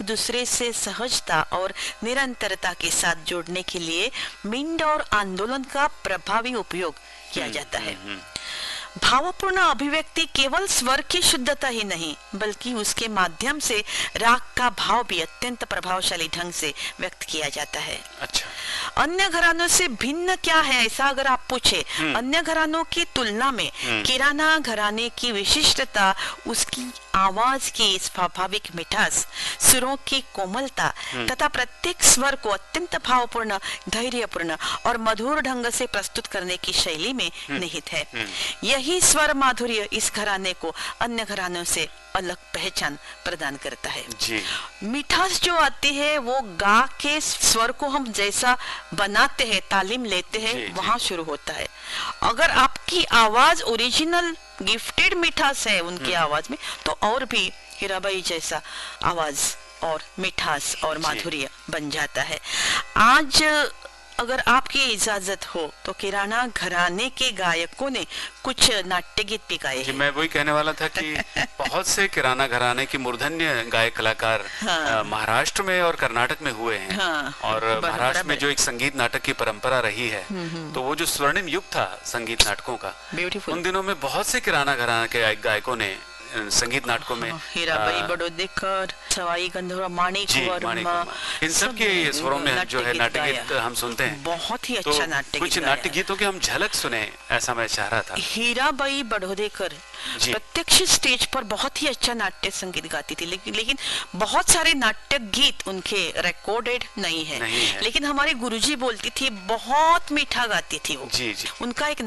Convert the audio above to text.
दूसरे से सहजता और निरंतरता के साथ जोड़ने के लिए मिंड और आंदोलन का प्रभावी उपयोग किया जाता है। भावपूर्ण अभिव्यक्ति केवल स्वर की शुद्धता ही नहीं बल्कि उसके माध्यम से राग का भाव भी अत्यंत प्रभावशाली ढंग से व्यक्त किया जाता है। अच्छा, अन्य घरानों से भिन्न क्या है ऐसा अगर आप पूछे, अन्य घरानों की तुलना में किराना घराने की विशिष्टता उसकी आवाज की स्वाभाविक मिठास, सुरों की कोमलता तथा प्रत्येक स्वर को अत्यंत भावपूर्ण, धैर्यपूर्ण और मधुर ढंग से प्रस्तुत करने की शैली में निहित है। यही स्वर माधुर्य इस घराने को अन्य घरानों से अलग पहचान प्रदान करता है। जी। मिठास जो आती है वो गा के स्वर को हम जैसा बनाते हैं, तालीम लेते हैं, वहां शुरू होता है। अगर आपकी आवाज ओरिजिनल गिफ्टेड मिठास है उनकी आवाज में, तो और भी हीराबाई जैसा आवाज और मिठास और माधुर्य बन जाता है। आज अगर आपकी इजाजत हो तो किराना घराने के गायकों ने कुछ नाट्य गीत भी गाए हैं। मैं वही कहने वाला था कि बहुत से किराना घराने के मूर्धन्य गायक कलाकार महाराष्ट्र में और कर्नाटक में हुए हैं। और महाराष्ट्र में जो एक संगीत नाटक की परंपरा रही है, तो वो जो स्वर्णिम युग था संगीत नाटकों का, उन दिनों में बहुत से किराना घराने के गायकों ने संगीत नाटकों में हीराबाई बड़ोदेकर, सवाई गंधर्व, माणिक वर्मा, इन सब के स्वरों में जो है नाट्य गीत हम सुनते हैं। बहुत ही अच्छा नाट्य कुछ नाट्य गीतों की हम झलक सुने, ऐसा मैं चाह रहा था। हीराबाई बड़ोदेकर प्रत्यक्ष स्टेज पर बहुत ही अच्छा नाट्य संगीत गाती थी, लेकिन बहुत सारे नाट्य गीत उनके रिकॉर्डेड नहीं है। लेकिन हमारे गुरुजी बोलती थी बहुत मीठा गाती थी वो। जी जी। उनका एक